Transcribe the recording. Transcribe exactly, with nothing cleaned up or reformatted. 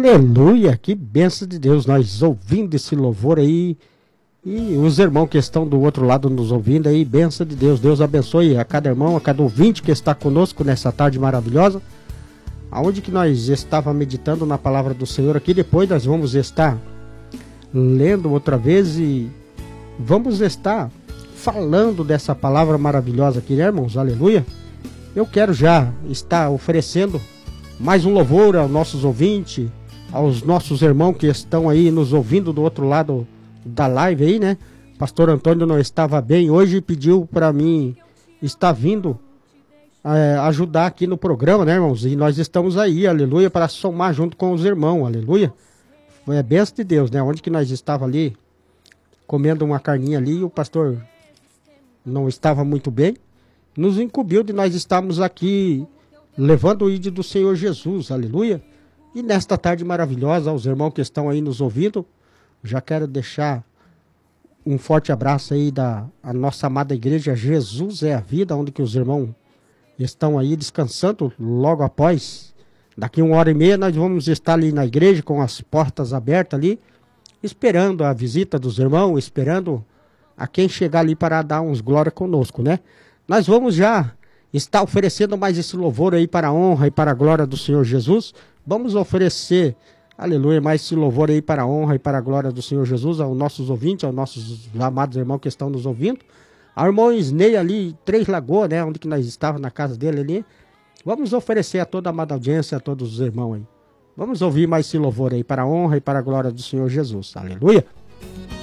Aleluia, que bênção de Deus, nós ouvindo esse louvor aí, e os irmãos que estão do outro lado nos ouvindo aí, bênção de Deus, Deus abençoe a cada irmão, a cada ouvinte que está conosco nessa tarde maravilhosa, aonde que nós estávamos meditando na palavra do Senhor aqui. Depois nós vamos estar lendo outra vez e vamos estar falando dessa palavra maravilhosa aqui, né, irmãos? Aleluia. Eu quero já estar oferecendo mais um louvor aos nossos ouvintes, aos nossos irmãos que estão aí nos ouvindo do outro lado da live aí, né? Pastor Antônio não estava bem hoje e pediu para mim estar vindo é, ajudar aqui no programa, né, irmãos? E nós estamos aí, aleluia, para somar junto com os irmãos, aleluia. É bênção de Deus, né? Onde que nós estava ali comendo uma carninha ali e o pastor não estava muito bem, nos incumbiu de nós estarmos aqui levando o ídolo do Senhor Jesus, aleluia. E nesta tarde maravilhosa, aos irmãos que estão aí nos ouvindo, já quero deixar um forte abraço aí da a nossa amada igreja Jesus é a Vida, onde que os irmãos estão aí descansando logo após. Daqui uma hora e meia nós vamos estar ali na igreja com as portas abertas ali, esperando a visita dos irmãos, esperando a quem chegar ali para dar uns glória conosco, né? Nós vamos já estar oferecendo mais esse louvor aí para a honra e para a glória do Senhor Jesus. Vamos oferecer, aleluia, mais esse louvor aí para a honra e para a glória do Senhor Jesus aos nossos ouvintes, aos nossos amados irmãos que estão nos ouvindo. Ao irmão Isnei ali, Três Lagoas, né, onde que nós estávamos, na casa dele ali. Vamos oferecer a toda a amada audiência, a todos os irmãos aí. Vamos ouvir mais esse louvor aí para a honra e para a glória do Senhor Jesus. Aleluia.